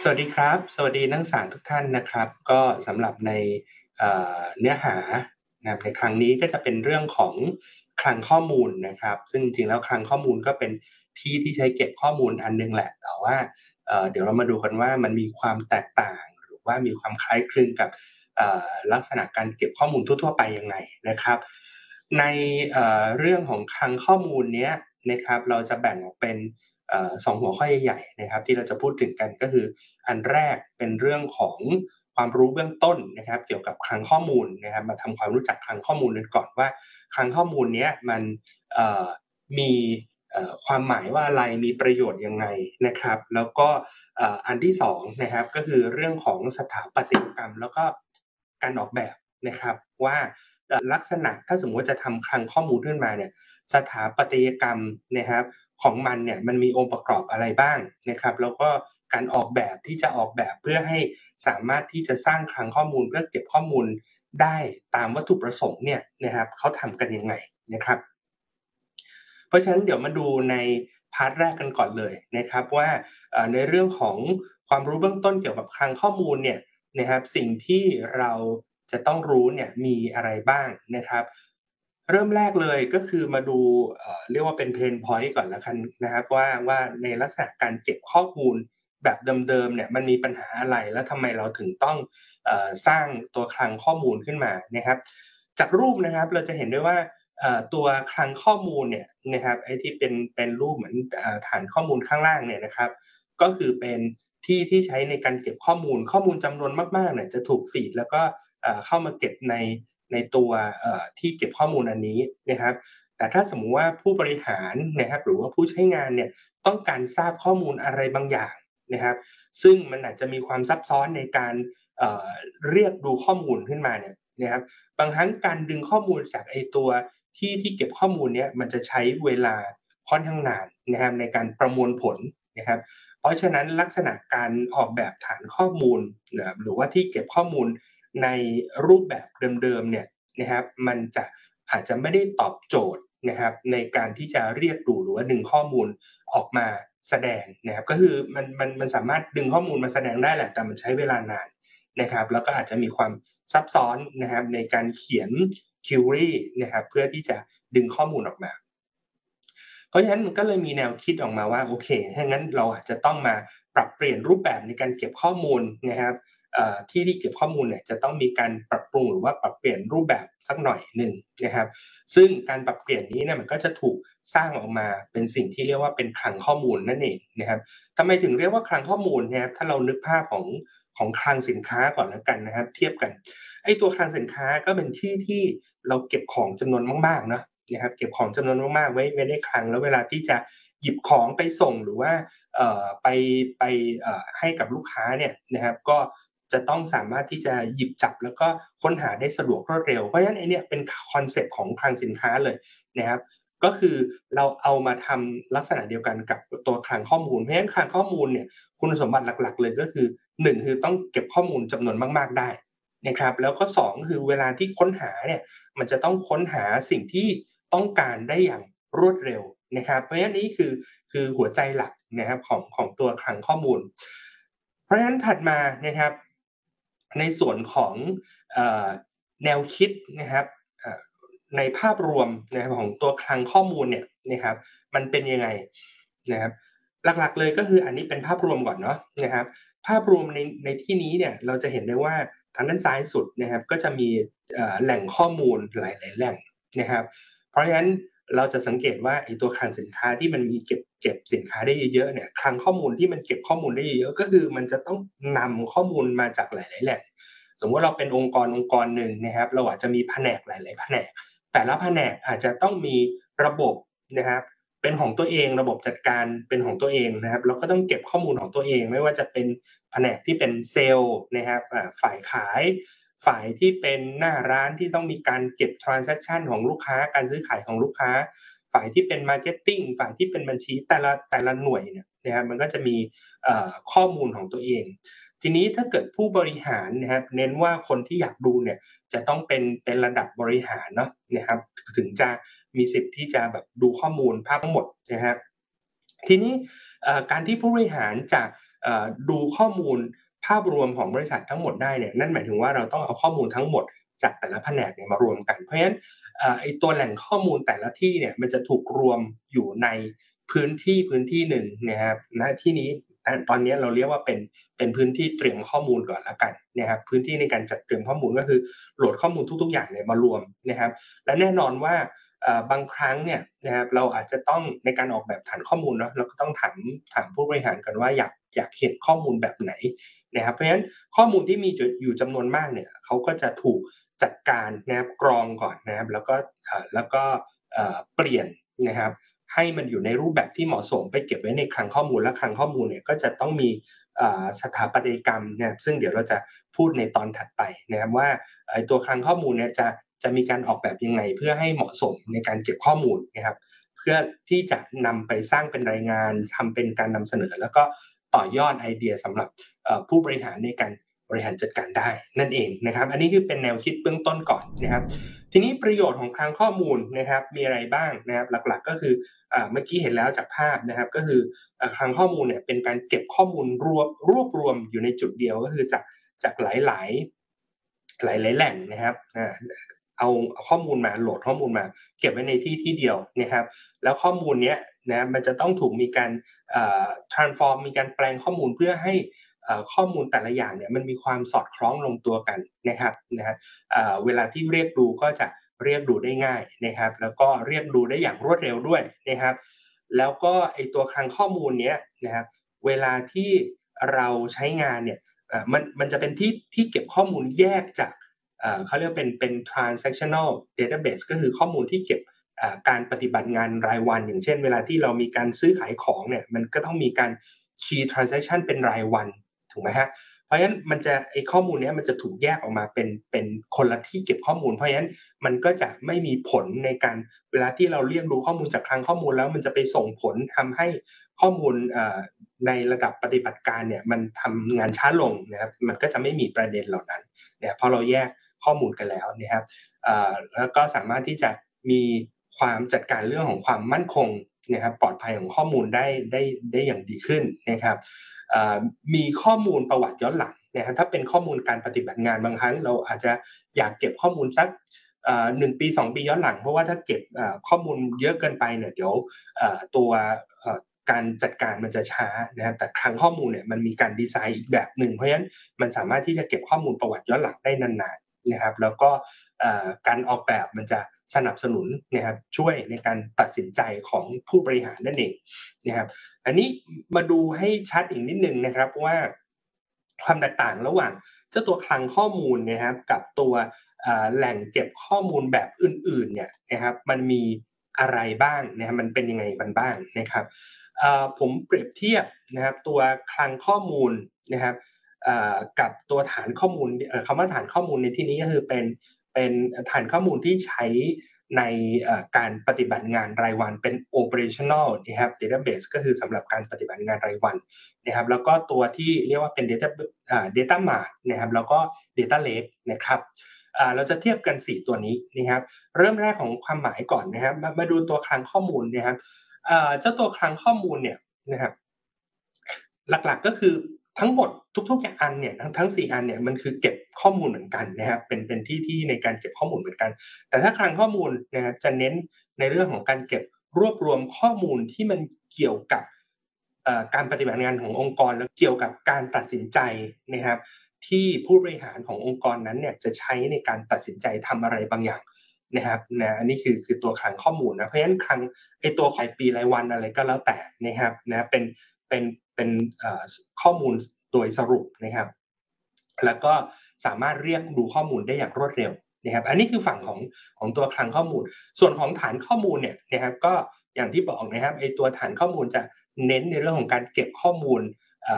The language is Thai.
สวัสดีครับสวัสดีนักศึกษาทุกท่านนะครับก็สำหรับในเนื้อหานะครับในครั้งนี้ก็จะเป็นเรื่องของคลังข้อมูลนะครับซึ่งจริงๆแล้วคลังข้อมูลก็เป็นที่ที่ใช้เก็บข้อมูลอันหนึ่งแหละแต่ว่าเดี๋ยวเรามาดูกันว่ามันมีความแตกต่างหรือว่ามีความคล้ายคลึงกับลักษณะการเก็บข้อมูลทั่วๆไปยังไงนะครับในเรื่องของคลังข้อมูลเนี้ยนะครับเราจะแบ่งออกเป็น2หัวข้อใหญ่ๆนะครับที่เราจะพูดถึงกันก็คืออันแรกเป็นเรื่องของความรู้เบื้องต้นนะครับเกี่ยวกับคลังข้อมูลนะครับมาทำความรู้จักคลังข้อมูลกันก่อนว่าคลังข้อมูลเนี้ยมันมีความหมายว่าอะไรมีประโยชน์ยังไงนะครับแล้วก็อันที่2นะครับก็คือเรื่องของสถาปัตยกรรมแล้วก็การออกแบบนะครับว่าลักษณะถ้าสมมุติว่าจะทำคลังข้อมูลขึ้นมาเนี่ยสถาปัตยกรรมนะครับ ของมันเนี่ยมันมีองค์ประกอบอะไรบ้างนะครับแล้วก็การออกแบบที่จะออกแบบเพื่อให้สามารถที่จะสร้างคลังข้อมูลเพื่อเก็บข้อมูลได้ตามวัตถุประสงค์เนี่ยนะครับเขาทำกันยังไงนะครับเพราะฉะนั้นเดี๋ยวมาดูในพาร์ตแรกกันก่อนเลยนะครับว่าในเรื่องของความรู้เบื้องต้นเกี่ยวกับคลังข้อมูลเนี่ยนะครับสิ่งที่เราจะต้องรู้เนี่ยมีอะไรบ้างนะครับ เริ่มแรกเลยก็คือมาดูเรียกว่าเป็น Pain point ก่อนแล้วกันนะครับว่าในลักษณะการเก็บข้อมูลแบบเดิมๆเนี่ยมันมีปัญหาอะไรแล้วทำไมเราถึงต้องสร้างตัวคลังข้อมูลขึ้นมานะครับจากรูปนะครับเราจะเห็นได้ว่าตัวคลังข้อมูลเนี่ยนะครับไอ้ที่เป็นรูปเหมือนฐานข้อมูลข้างล่างเนี่ยนะครับก็คือเป็นที่ที่ใช้ในการเก็บข้อมูลจำนวนมากๆเนี่ยจะถูกฟีดแล้วก็เข้ามาเก็บในตัวที่เก็บข้อมูลอันนี้นะครับแต่ถ้าสมมุติว่าผู้บริหารนะครับหรือว่าผู้ใช้งานเนี่ยต้องการทราบข้อมูลอะไรบางอย่างนะครับซึ่งมันอาจจะมีความซับซ้อนในการเอ่อเรียกดูข้อมูลขึ้นมาเนี่ยนะครับบางครั้งการดึงข้อมูลจากไอ้ตัวที่เก็บข้อมูลเนี้ยมันจะใช้เวลาค่อนข้างนานนะครับในการประมวลผลนะครับเพราะฉะนั้นลักษณะการออกแบบฐานข้อมูลหรือว่าที่เก็บข้อมูล ในรูปแบบเดิมๆเนี่ยนะครับมันจะอาจจะไม่ได้ตอบโจทย์นะครับในการที่จะเรียกดูหรือว่าดึงข้อมูลออกมาแสดงนะครับก็คือมันสามารถดึงข้อมูลมาแสดงได้แหละแต่มันใช้เวลานานนะครับแล้วก็อาจจะมีความซับซ้อนนะครับในการเขียน query นะครับเพื่อที่จะดึงข้อมูลออกมา เพราะฉะนั้นมันก็เลยมีแนวคิดออกมาว่าโอเคถ้างั้นเราอาจจะต้องมาปรับเปลี่ยนรูปแบบในการเก็บข้อมูลนะครับที่เก็บข้อมูลเนี่ยจะต้องมีการปรับปรุงหรือว่าปรับเปลี่ยนรูปแบบสักหน่อยหนึ่งนะครับซึ่งการปรับเปลี่ยนนี้เนี่ยมันก็จะถูกสร้างออกมาเป็นสิ่งที่เรียกว่าเป็นคลังข้อมูลนั่นเองนะครับทำไมถึงเรียกว่าคลังข้อมูลนะครับถ้าเรานึกภาพของคลังสินค้าก่อนแล้วกันนะครับเทียบกันไอ้ตัวคลังสินค้าก็เป็นที่ที่เราเก็บของจำนวนมากๆเนาะ นะครับเก็บของจำนวนมากๆไว้ในคลังแล้วเวลาที่จะหยิบของไปส่งหรือว่าไปให้กับลูกค้าเนี่ยนะครับก็จะต้องสามารถที่จะหยิบจับแล้วก็ค้นหาได้สะดวกรวดเร็วเพราะฉะนั้นไอ้เนี่ยเป็นคอนเซปต์ของคลังสินค้าเลยนะครับก็คือเราเอามาทำลักษณะเดียวกันกับตัวคลังข้อมูลเพราะฉะนั้นคลังข้อมูลเนี่ยคุณสมบัติหลักๆเลยก็คือ1คือต้องเก็บข้อมูลจำนวนมากๆได้นะครับแล้วก็2คือเวลาที่ค้นหาเนี่ยมันจะต้องค้นหาสิ่งที่ต้องการได้อย่างรวดเร็วนะครับเพราะฉะนั้นนี่คือหัวใจหลักนะครับของตัวคลังข้อมูลเพราะฉะนั้นถัดมานะครับในส่วนของเอ่อแนวคิดนะครับเอ่อในภาพรวมนะครับของตัวคลังข้อมูลเนี่ยนะครับมันเป็นยังไงนะครับหลักๆเลยก็คืออันนี้เป็นภาพรวมก่อนเนาะนะครับภาพรวมในที่นี้เนี่ยเราจะเห็นได้ว่าทางด้านซ้ายสุดนะครับก็จะมีแหล่งข้อมูลหลายๆแหล่งนะครับ เพราะฉะนั้นเราจะสังเกตว่าไอ้ตัวคลังสินค้าที่มันมีเก็บสินค้าได้เยอะๆเนี่ยคลังข้อมูลที่มันเก็บข้อมูลได้เยอะๆก็คือมันจะต้องนำข้อมูลมาจากหลายๆแหล่งสมมุติว่าเราเป็นองค์กรหนึ่งนะครับเราอาจจะมีแผนกหลายๆแผนกแต่ละแผนกอาจจะต้องมีระบบนะครับเป็นของตัวเองระบบจัดการเป็นของตัวเองนะครับเราก็ต้องเก็บข้อมูลของตัวเองไม่ว่าจะเป็นแผนกที่เป็นเซลล์นะครับฝ่ายขาย ฝ่ายที่เป็นหน้าร้านที่ต้องมีการเก็บ transaction ของลูกค้าการซื้อขายของลูกค้าฝ่ายที่เป็น marketing ฝ่ายที่เป็นบัญชีแต่ละหน่วยเนี่ยนะครับมันก็จะมีข้อมูลของตัวเองทีนี้ถ้าเกิดผู้บริหารนะครับเน้นว่าคนที่อยากดูเนี่ยจะต้องเป็นระดับบริหารเนาะนะครับถึงจะมีสิทธิ์ที่จะแบบดูข้อมูลภาพทั้งหมดนะครับทีนี้การที่ผู้บริหารจะดูข้อมูลภาพรวมของบริษัททั้งหมดได้เนี่ยนั่นหมายถึงว่าเราต้องเอาข้อมูลทั้งหมดจากแต่ละแผนกเนี่ยมารวมกันเพราะฉะนั้นไอ้ตัวแหล่งข้อมูลแต่ละที่เนี่ยมันจะถูกรวมอยู่ในพื้นที่หนึ่งนะครับณที่นี้ตอนนี้เราเรียกว่าเป็นพื้นที่เตรียมข้อมูลก่อนแล้วกันนะครับพื้นที่ในการจัดเตรียมข้อมูลก็คือโหลดข้อมูลทุกๆอย่างเนี่ยมารวมนะครับและแน่นอนว่าบางครั้งเนี่ยนะครับเราอาจจะต้องในการออกแบบฐานข้อมูลเนาะเราก็ต้องถามผู้บริหารกันว่าอยากเห็นข้อมูลแบบไหนนะครับเพราะฉะนั้นข้อมูลที่มีอยู่จำนวนมากเนี่ยเขาก็จะถูกจัดการนะครับกรองก่อนนะครับแล้วก็เปลี่ยนนะครับให้มันอยู่ในรูปแบบที่เหมาะสมไปเก็บไว้ในคลังข้อมูลและคลังข้อมูลเนี่ยก็จะต้องมีสถาปัตยกรรมนะครับซึ่งเดี๋ยวเราจะพูดในตอนถัดไปนะครับว่าไอ้ตัวคลังข้อมูลเนี่ยจะมีการออกแบบยังไงเพื่อให้เหมาะสมในการเก็บข้อมูลนะครับเพื่อที่จะนำไปสร้างเป็นรายงานทำเป็นการนำเสนอแล้วก็ต่อยอดไอเดียสำหรับผู้บริหารในการบริหารจัดการได้นั่นเองนะครับอันนี้คือเป็นแนวคิดเบื้องต้นก่อนนะครับทีนี้ประโยชน์ของคลังข้อมูลนะครับมีอะไรบ้างนะครับหลักๆก็คือเมื่อกี้เห็นแล้วจากภาพนะครับก็คือคลังข้อมูลเนี่ยเป็นการเก็บข้อมูลรวบรวมอยู่ในจุดเดียวก็คือจากหลายแหล่งนะครับเอาข้อมูลมาโหลดข้อมูลมาเก็บไว้ในที่เดียวนะครับแล้วข้อมูลเนี้ยนะมันจะต้องถูกมีการtransform มีการแปลงข้อมูลเพื่อให้ข้อมูลแต่ละอย่างเนี่ยมันมีความสอดคล้องลงตัวกันนะครับเวลาที่เรียกดูก็จะเรียกดูได้ง่ายนะครับแล้วก็เรียกดูได้อย่างรวดเร็วด้วยนะครับแล้วก็ไอ้ตัวคลังข้อมูลเนี้ยนะครับเวลาที่เราใช้งานเนี่ยมันจะเป็นที่เก็บข้อมูลแยกจากเขาเรียกว่าเป็น transactional database ก็คือข้อมูลที่เก็บการปฏิบัติงานรายวันอย่างเช่นเวลาที่เรามีการซื้อขายของเนี่ยมันก็ต้องมีการ key transaction เป็นรายวันถูกไหมฮะเพราะฉะนั้นไอ้ข้อมูลเนี้ยมันจะถูกแยกออกมาเป็นคนละที่เก็บข้อมูลเพราะฉะนั้นมันก็จะไม่มีผลในการเวลาที่เราเรียกดูข้อมูลจากคลังข้อมูลแล้วมันจะไปส่งผลทำให้ข้อมูลในระดับปฏิบัติการเนี่ยมันทำงานช้าลงนะครับมันก็จะไม่มีประเด็นเหล่านั้นเนี่ยพอเราแยกข้อมูลกันแล้วนะครับแล้วก็สามารถที่จะมีความจัดการเรื่องของความมั่นคงนะครับปลอดภัยของข้อมูลได้อย่างดีขึ้นนะครับมีข้อมูลประวัติย้อนหลังนะครับถ้าเป็นข้อมูลการปฏิบัติงานบางครั้งเราอาจจะอยากเก็บข้อมูลสัก1 ปี2 ปีย้อนหลังเพราะว่าถ้าเก็บข้อมูลเยอะเกินไปเนี่ยเดี๋ยวตัวการจัดการมันจะช้านะครับแต่คลังข้อมูลเนี่ยมันมีการดีไซน์อีกแบบหนึ่งเพราะฉะนั้นมันสามารถที่จะเก็บข้อมูลประวัติย้อนหลังได้นานๆนะครับแล้วก็การออกแบบมันจะสนับสนุนนะครับช่วยในการตัดสินใจของผู้บริหารนั่นเองนะครับอันนี้มาดูให้ชัดอีกนิดนึงนะครับว่าความแตกต่างระหว่างเจ้าตัวคลังข้อมูลนะครับกับตัวแหล่งเก็บข้อมูลแบบอื่นๆเนี่ยนะครับมันมีอะไรบ้างนะครับมันเป็นยังไงกันบ้างนะครับผมเปรียบเทียบนะครับตัวคลังข้อมูลนะครับกับตัวฐานข้อมูลคำว่าฐานข้อมูลในที่นี้ก็คือเป็นฐานข้อมูลที่ใช้ในการปฏิบัติงานรายวันเป็น operational นะครับ database ก็คือสำหรับการปฏิบัติงานรายวันนะครับแล้วก็ตัวที่เรียกว่าเป็น data mart นะครับแล้วก็ data lake นะครับเราจะเทียบกัน4ตัวนี้นะครับเริ่มแรกของความหมายก่อนนะครับมาดูตัวคลังข้อมูลนะครับเจ้าตัวคลังข้อมูลเนี่ยนะครับหลักๆก็คือทั้งหมดทุกๆอย่างอันเนี่ยทั้ง4อันเนี่ยมันคือเก็บข้อมูลเหมือนกันนะครับเป็นที่ในการเก็บข้อมูลเหมือนกันแต่ถ้าคลังข้อมูลนะครับจะเน้นในเรื่องของการเก็บรวบรวมข้อมูลที่มันเกี่ยวกับการปฏิบัติงานขององค์กรและเกี่ยวกับการตัดสินใจนะครับที่ผู้บริหารขององค์กรนั้นเนี่ยจะใช้ในการตัดสินใจทำอะไรบางอย่างนะครับอันนี้คือตัวคลังข้อมูลนะเพราะฉะนั้นคลังไอ้ตัวรายปีรายวันอะไรก็แล้วแต่นะครับนะเป็นข้อมูลโดยสรุปนะครับแล้วก็สามารถเรียกดูข้อมูลได้อย่างรวดเร็วนะครับอันนี้คือฝั่งของตัวคลังข้อมูลส่วนของฐานข้อมูลเนี่ยนะครับก็อย่างที่บอกนะครับไอ้ตัวฐานข้อมูลจะเน้นในเรื่องของการเก็บข้อมูล